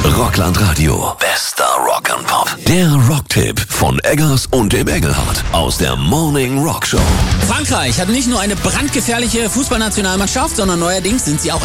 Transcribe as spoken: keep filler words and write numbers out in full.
Rockland Radio. Bester Rock and Pop. Der Rocktipp von Eggers und dem Engelhardt aus der Morning Rock Show. Frankreich hat nicht nur eine brandgefährliche Fußballnationalmannschaft, sondern neuerdings sind sie auch